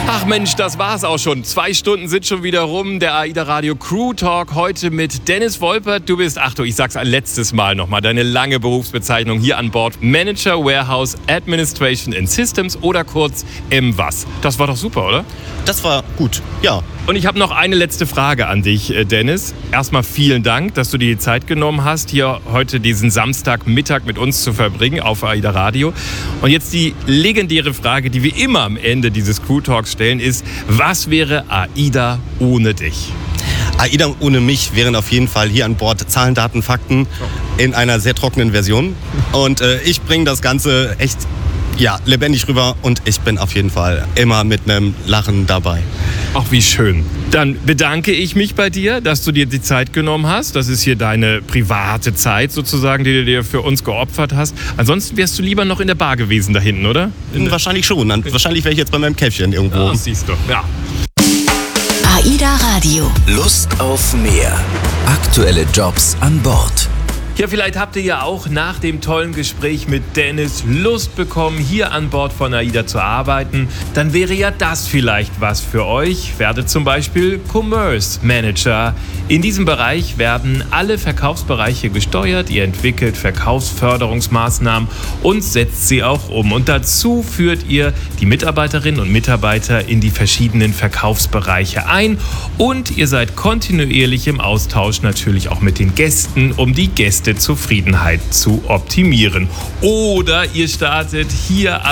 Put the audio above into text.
Ach Mensch, das war's auch schon. 2 Stunden sind schon wieder rum. Der AIDA Radio Crew Talk heute mit Dennis Wolpert. Du bist, Achtung, ich sag's ein letztes Mal nochmal, deine lange Berufsbezeichnung hier an Bord. Manager Warehouse Administration and Systems oder kurz MWAS. Das war doch super, oder? Das war gut, ja. Und ich habe noch eine letzte Frage an dich, Dennis. Erstmal vielen Dank, dass du dir die Zeit genommen hast, hier heute diesen Samstagmittag mit uns zu verbringen auf AIDA Radio. Und jetzt die legendäre Frage, die wir immer am Ende dieses Crew Talks stellen, ist, was wäre AIDA ohne dich? AIDA ohne mich wären auf jeden Fall hier an Bord Zahlen, Daten, Fakten in einer sehr trockenen Version. Und ich bringe das Ganze echt lebendig rüber und ich bin auf jeden Fall immer mit einem Lachen dabei. Ach, wie schön. Dann bedanke ich mich bei dir, dass du dir die Zeit genommen hast. Das ist hier deine private Zeit sozusagen, die du dir für uns geopfert hast. Ansonsten wärst du lieber noch in der Bar gewesen da hinten, oder? Wahrscheinlich schon. Wahrscheinlich wäre ich jetzt bei meinem Käffchen irgendwo. Das siehst du, ja. AIDA Radio. Lust auf mehr. Aktuelle Jobs an Bord. Ja, vielleicht habt ihr ja auch nach dem tollen Gespräch mit Dennis Lust bekommen, hier an Bord von AIDA zu arbeiten. Dann wäre ja das vielleicht was für euch. Werdet zum Beispiel Commerce Manager. In diesem Bereich werden alle Verkaufsbereiche gesteuert. Ihr entwickelt Verkaufsförderungsmaßnahmen und setzt sie auch um. Und dazu führt ihr die Mitarbeiterinnen und Mitarbeiter in die verschiedenen Verkaufsbereiche ein. Und ihr seid kontinuierlich im Austausch natürlich auch mit den Gästen, um die Gästezufriedenheit zu optimieren. Oder ihr startet hier